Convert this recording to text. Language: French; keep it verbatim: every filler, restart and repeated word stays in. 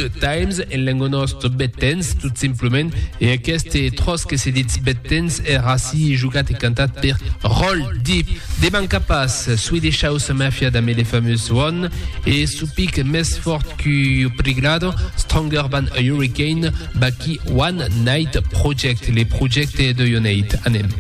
Good Times e l'engonost Bettens, tout simplement, e aquest tros que se dit Bettens era si jugat e cantat per Roll Deep. De ban capaç, Swedish House Mafia da le fameux One, e supic més fort que priglado, Stronger Than a Hurricane, baki One Night Project, les projects de Unite. Anem.